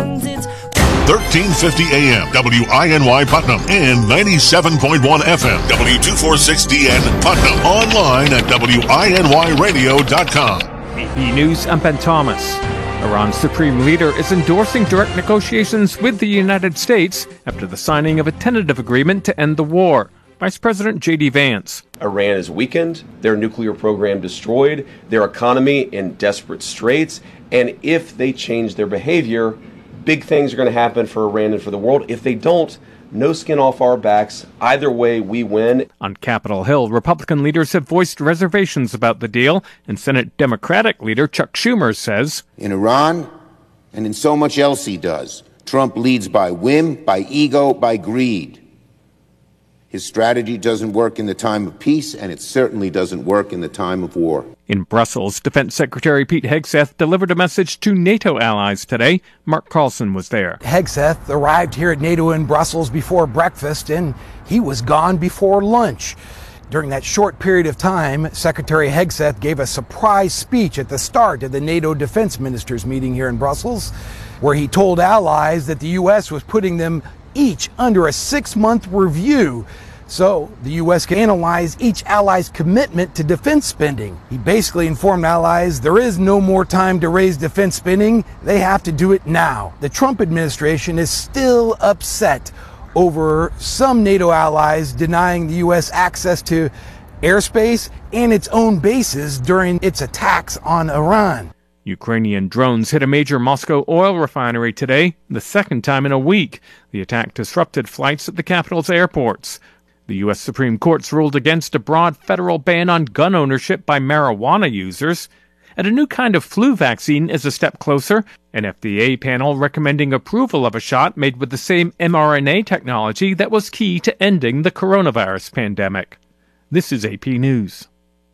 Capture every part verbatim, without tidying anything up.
songs. It's thirteen fifty A M W I N Y Putnam and ninety-seven point one F M W two forty-six D N Putnam. Online at W I N Y radio dot com. A P News, I'm Ben Thomas. Iran's supreme leader is endorsing direct negotiations with the United States after the signing of a tentative agreement to end the war. Vice President J D Vance. Iran is weakened, their nuclear program destroyed, their economy in desperate straits, and if they change their behavior, big things are going to happen for Iran and for the world. If they don't, no skin off our backs. Either way, we win. On Capitol Hill, Republican leaders have voiced reservations about the deal, and Senate Democratic leader Chuck Schumer says, in Iran, and in so much else he does, Trump leads by whim, by ego, by greed. His strategy doesn't work in the time of peace, and it certainly doesn't work in the time of war. In Brussels, Defense Secretary Pete Hegseth delivered a message to NATO allies today. Mark Carlson was there. Hegseth arrived here at NATO in Brussels before breakfast, and he was gone before lunch. During that short period of time, Secretary Hegseth gave a surprise speech at the start of the NATO defense ministers meeting here in Brussels, where he told allies that the U S was putting them each under a six-month review so the U S can analyze each ally's commitment to defense spending. He basically informed allies there is no more time to raise defense spending. They have to do it now. The Trump administration is still upset over some NATO allies denying the U S access to airspace and its own bases during its attacks on Iran. Ukrainian drones hit a major Moscow oil refinery today, the second time in a week. The attack disrupted flights at the capital's airports. The U S Supreme Court's ruled against a broad federal ban on gun ownership by marijuana users. And a new kind of flu vaccine is a step closer. An F D A panel recommending approval of a shot made with the same mRNA technology that was key to ending the coronavirus pandemic. This is A P News.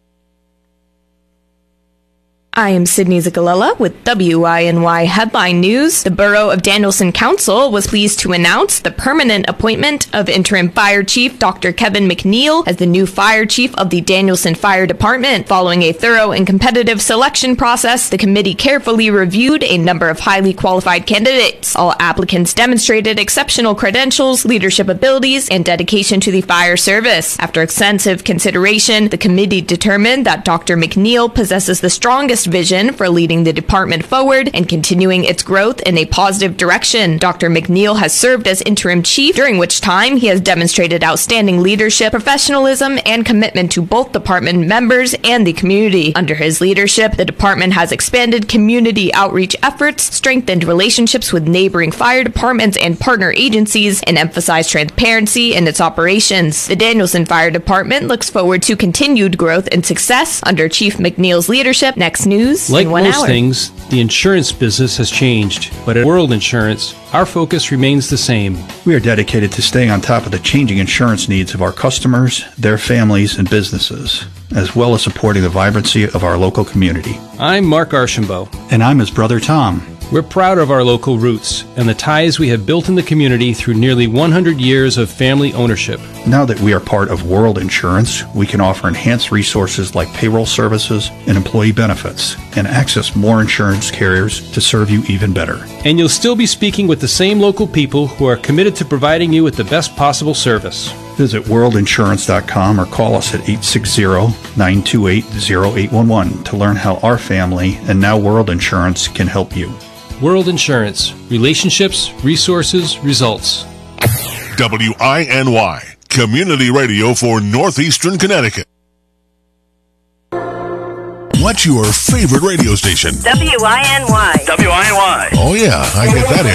I am Sydney Zagalella with W I N Y Headline News. The Borough of Danielson Council was pleased to announce the permanent appointment of interim fire chief Doctor Kevin McNeil as the new fire chief of the Danielson Fire Department. Following a thorough and competitive selection process, the committee carefully reviewed a number of highly qualified candidates. All applicants demonstrated exceptional credentials, leadership abilities, and dedication to the fire service. After extensive consideration, the committee determined that Doctor McNeil possesses the strongest vision for leading the department forward and continuing its growth in a positive direction. Doctor McNeil has served as interim chief, during which time he has demonstrated outstanding leadership, professionalism, and commitment to both department members and the community. Under his leadership, the department has expanded community outreach efforts, strengthened relationships with neighboring fire departments and partner agencies, and emphasized transparency in its operations. The Danielson Fire Department looks forward to continued growth and success under Chief McNeil's leadership. Next news. Like in one most hour. things, the insurance business has changed, but at World Insurance, our focus remains the same. We are dedicated to staying on top of the changing insurance needs of our customers, their families, and businesses, as well as supporting the vibrancy of our local community. I'm Mark Archambault. And I'm his brother Tom. We're proud of our local roots and the ties we have built in the community through nearly one hundred years of family ownership. Now that we are part of World Insurance, we can offer enhanced resources like payroll services and employee benefits, and access more insurance carriers to serve you even better. And you'll still be speaking with the same local people who are committed to providing you with the best possible service. Visit world insurance dot com or call us at eight six zero, nine two eight, zero eight one one to learn how our family and now World Insurance can help you. World Insurance. Relationships, resources, results. W I N Y, Community Radio for Northeastern Connecticut. What's your favorite radio station? W I N Y. W I N Y. Oh, yeah, I get that